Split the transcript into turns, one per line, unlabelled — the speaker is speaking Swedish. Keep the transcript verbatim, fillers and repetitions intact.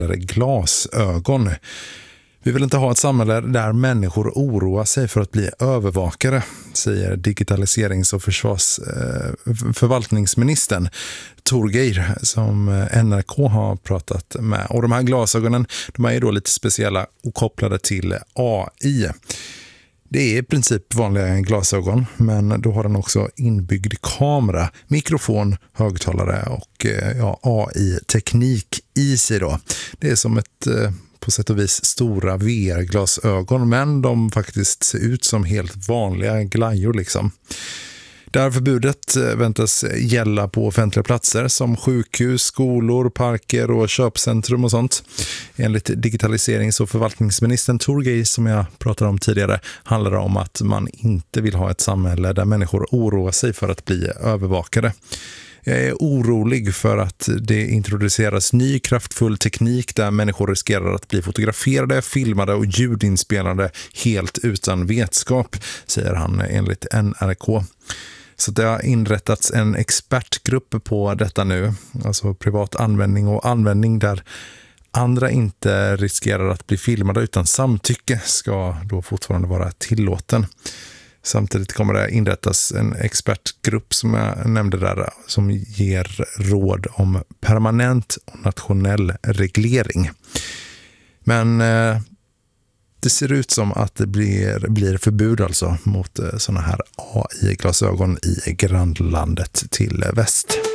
glasögon. Vi vill inte ha ett samhälle där människor oroar sig för att bli övervakare, säger digitaliserings- och försvars, eh, förvaltningsministern Torgeir som N R K har pratat med. Och de här glasögonen, de är ju då lite speciella och kopplade till A I. Det är i princip vanliga glasögon, men då har den också inbyggd kamera, mikrofon, högtalare och ja, A I-teknik i sig då. Det är som ett på sätt och vis stora V R-glasögon, men de faktiskt ser ut som helt vanliga glajjor liksom. Det här förbudet väntas gälla på offentliga platser som sjukhus, skolor, parker och köpcentrum och sånt. Enligt digitaliserings- och förvaltningsministern Torgeir som jag pratade om tidigare handlar det om att man inte vill ha ett samhälle där människor oroar sig för att bli övervakade. Jag är orolig för att det introduceras ny kraftfull teknik där människor riskerar att bli fotograferade, filmade och ljudinspelade helt utan vetskap, säger han enligt N R K. Så det har inrättats en expertgrupp på detta nu, alltså privat användning och användning där andra inte riskerar att bli filmade utan samtycke ska då fortfarande vara tillåten. Samtidigt kommer det inrättas en expertgrupp som jag nämnde där som ger råd om permanent och nationell reglering. Men eh, det ser ut som att det blir, blir förbud alltså mot eh, såna här A I-glasögon i grannlandet till väst.